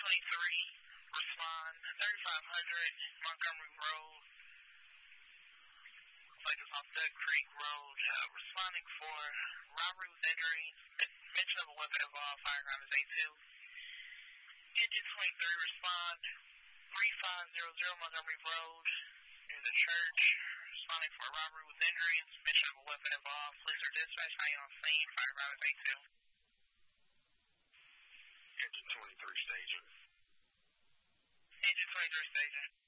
23, respond 3500 Montgomery Road. Looks like it's off Duck Creek Road. Responding for robbery with injury. Mention of a weapon involved. Firearm is A2. Engine 23, respond 3500 Montgomery Road. Near the church. Responding for robbery with injury. Mention of a weapon involved. Police are dispatched. How you on scene? Firearm is A2. Engine 23 staging. Engine 23 staging.